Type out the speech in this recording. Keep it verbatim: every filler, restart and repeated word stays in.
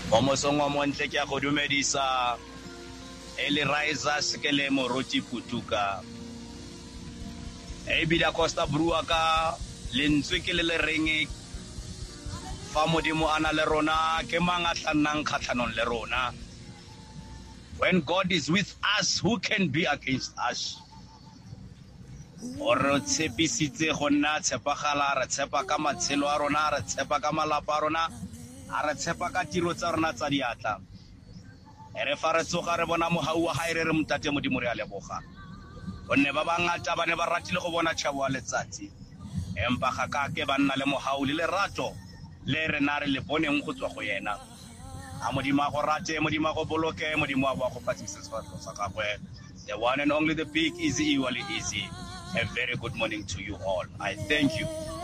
Mo mosong wa montle ke a go dumedisa ele Raiza sekele moruti putuka e bida Costa Brua ka lentswe ke le le reng fa modimo ana le rona ke mang a tlanang khatlhanong le rona. When God is with us, who can be against us? Oro tshepisitse go nna tshepagala, re tshepa ka matshelo a rona, re tshepa ka malapa a rona, a re tshepa ka tiro tsa rona tsa diatla. E re fa re tsoga re bona mogau wa hae re re mtate modimo re a leboga. Gonne ba bangata ba ne ba ratile go bona tšhabo wa letsatsi. Empa ga ka ke ba nna le mogau le lerato le re na re le boneng go tswa go yena. A modimo a go rate, modimo a go boloke, modimo a go patsisa sefatlo sa gagwe. The one and only, the big easy, easy. A very good morning to you all. I thank you.